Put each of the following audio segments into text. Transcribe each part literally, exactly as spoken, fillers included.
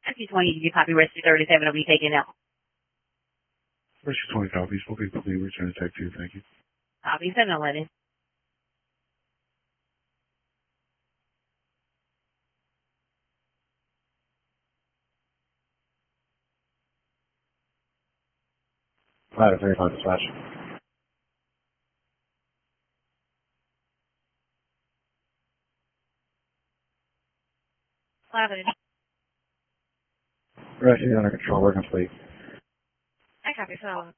Rescue twenty, you can copy Rescue thirty-seven will be taken out. Rescue twenty copies. Okay, please return the tech to you. Thank you. Copy seven eleven. Ladder thirty-five dispatch. eleven. Rescue under control. We're complete. I copy seven.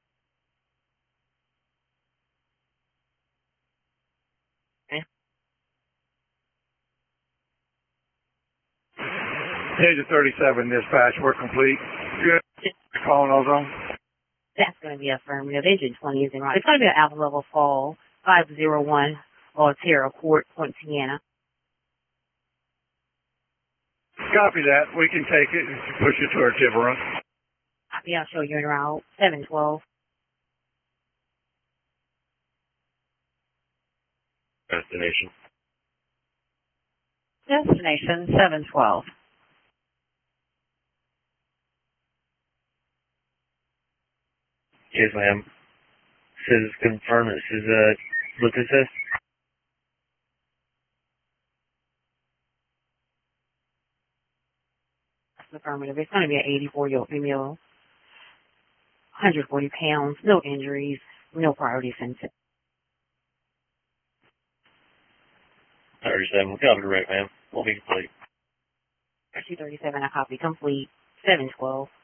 Page thirty-seven dispatch. We're complete. Good. Calling ozone. That's going to be affirmative. Engine twenty is in right. It's going to be an alpha level fall. five zero one Altera Court, Point Siena. Copy that. We can take it and push it to our Tiburon. Copy. I'll show you en route. seven twelve. Destination. Destination seven twelve. Yes, ma'am. This is confirm. This is uh, what this is. Affirmative. It's going to be an eighty-four-year-old female, one hundred forty pounds, no injuries, no priority offenses. thirty-seven. Copy direct, ma'am. We'll be complete. two thirty-seven, I copy complete. seven twelve.